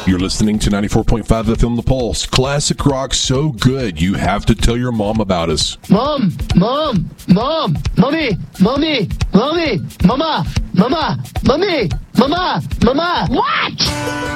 You're listening to 94.5 FM The Pulse. Classic rock so good, you have to tell your mom about us. Mom, mommy, mama. What?